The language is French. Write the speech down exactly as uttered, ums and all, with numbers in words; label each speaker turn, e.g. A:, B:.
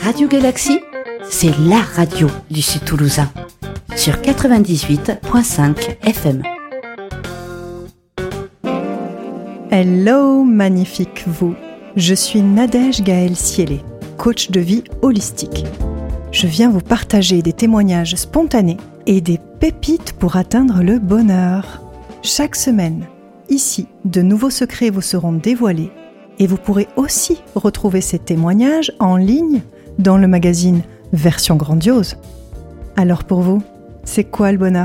A: Radio Galaxie, c'est la radio du Sud Toulousain, sur quatre-vingt-dix-huit virgule cinq F M.
B: Hello, magnifique vous. Je suis Nadège Gaël Siélé, coach de vie holistique. Je viens vous partager des témoignages spontanés et des pépites pour atteindre le bonheur. Chaque semaine, ici, de nouveaux secrets vous seront dévoilés et vous pourrez aussi retrouver ces témoignages en ligne dans le magazine Version Grandiose. Alors pour vous, c'est quoi le bonheur ?